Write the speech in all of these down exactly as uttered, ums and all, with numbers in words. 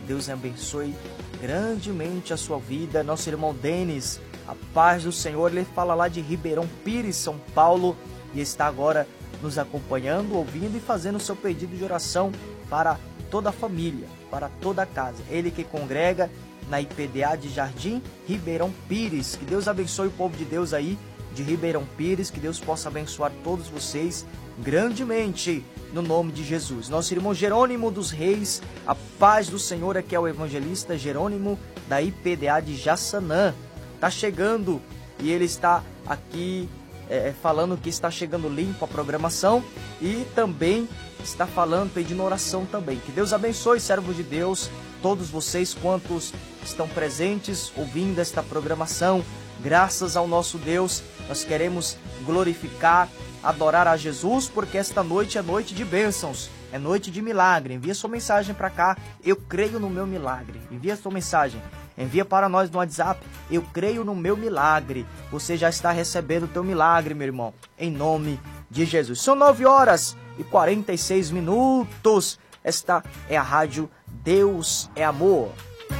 Deus abençoe grandemente a sua vida. Nosso irmão Denis, a paz do Senhor, ele fala lá de Ribeirão Pires, São Paulo, e está agora nos acompanhando, ouvindo e fazendo o seu pedido de oração para toda a família, para toda a casa. Ele que congrega na I P D A de Jardim Ribeirão Pires. Que Deus abençoe o povo de Deus aí de Ribeirão Pires, que Deus possa abençoar todos vocês grandemente, no nome de Jesus. Nosso irmão Jerônimo dos Reis, a paz do Senhor, aqui é o evangelista Jerônimo da I P D A de Jaçanã. Está chegando e ele está aqui é, falando que está chegando limpo a programação e também está falando, pedindo oração também. Que Deus abençoe, servos de Deus, todos vocês quantos estão presentes ouvindo esta programação. Graças ao nosso Deus, nós queremos glorificar, adorar a Jesus, porque esta noite é noite de bênçãos, é noite de milagre. Envia sua mensagem para cá, eu creio no meu milagre. Envia sua mensagem, envia para nós no WhatsApp, eu creio no meu milagre. Você já está recebendo o teu milagre, meu irmão, em nome de Jesus. São nove horas e quarenta e seis minutos. Esta é a Rádio Deus é Amor.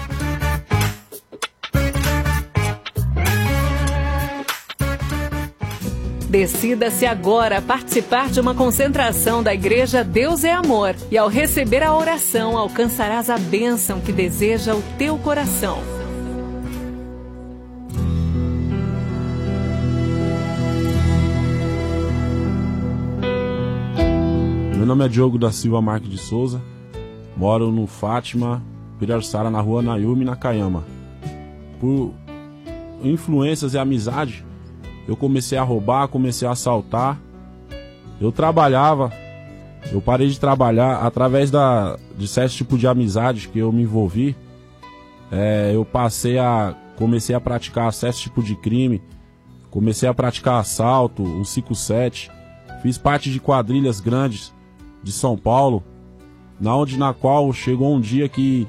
Decida-se agora a participar de uma concentração da Igreja Deus é Amor. E ao receber a oração, alcançarás a bênção que deseja o teu coração. Meu nome é Diogo da Silva Marques de Souza. Moro no Fátima, Pirajussara, na rua Nayumi, Nakayama. Por influências e amizade, eu comecei a roubar, comecei a assaltar. Eu trabalhava, eu parei de trabalhar através da, de certos tipos de amizade que eu me envolvi. É, eu passei a, comecei a praticar certos tipos de crime. Comecei a praticar assalto, um cinco sete. Fiz parte de quadrilhas grandes de São Paulo, na onde na qual chegou um dia que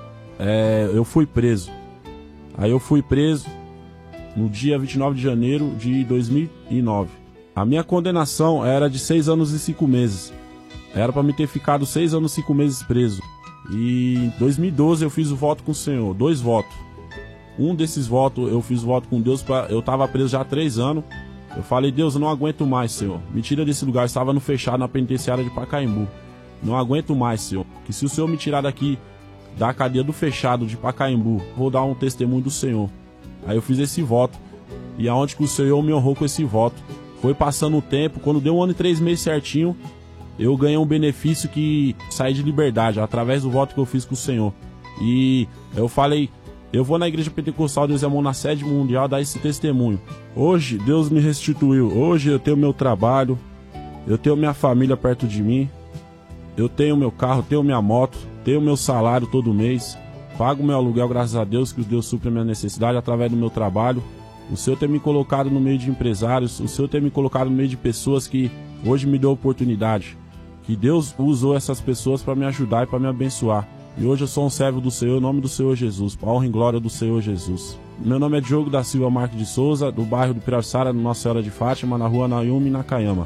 é, eu fui preso. Aí eu fui preso no dia vinte e nove de janeiro de dois mil e nove. A minha condenação era de seis anos e cinco meses. Era para me ter ficado seis anos e cinco meses preso. E em dois mil e doze eu fiz o voto com o Senhor, dois votos. Um desses votos eu fiz o voto com Deus, pra, eu estava preso já há três anos. Eu falei, Deus, eu não aguento mais, Senhor. Me tira desse lugar, eu estava no fechado na penitenciária de Pacaembu. Não aguento mais, Senhor. Que se o Senhor me tirar daqui, da cadeia do fechado de Pacaembu, vou dar um testemunho do Senhor. Aí eu fiz esse voto. E aonde que o Senhor me honrou com esse voto. Foi passando o tempo, quando deu um ano e três meses certinho, eu ganhei um benefício que saí de liberdade, através do voto que eu fiz com o Senhor. E eu falei, eu vou na Igreja Pentecostal Deus é Amor, na sede mundial, dar esse testemunho. Hoje Deus me restituiu, hoje eu tenho meu trabalho, eu tenho minha família perto de mim, eu tenho meu carro, tenho minha moto, tenho meu salário todo mês, pago meu aluguel, graças a Deus, que Deus supre a minha necessidade através do meu trabalho. O Senhor tem me colocado no meio de empresários, o Senhor tem me colocado no meio de pessoas que hoje me deu oportunidade. Que Deus usou essas pessoas para me ajudar e para me abençoar. E hoje eu sou um servo do Senhor, em nome do Senhor Jesus, para a honra e glória do Senhor Jesus. Meu nome é Diogo da Silva Marques de Souza, do bairro do Pirajussara, no Nossa Senhora de Fátima, na rua Nayumi, Nakayama.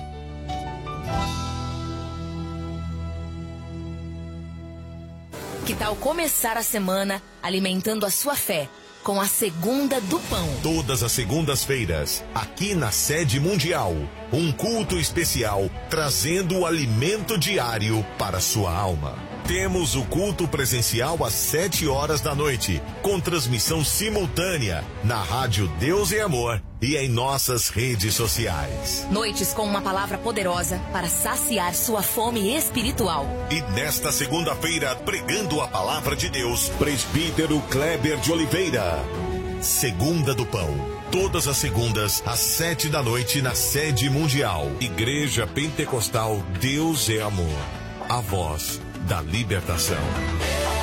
Que tal começar a semana alimentando a sua fé com a Segunda do Pão? Todas as segundas-feiras, aqui na Sede Mundial, um culto especial trazendo o alimento diário para sua alma. Temos o culto presencial às sete horas da noite, com transmissão simultânea na Rádio Deus é Amor e em nossas redes sociais. Noites com uma palavra poderosa para saciar sua fome espiritual. E nesta segunda-feira, pregando a palavra de Deus, presbítero Kleber de Oliveira. Segunda do Pão. Todas as segundas, às sete da noite, na Sede Mundial. Igreja Pentecostal Deus é Amor. A voz da libertação.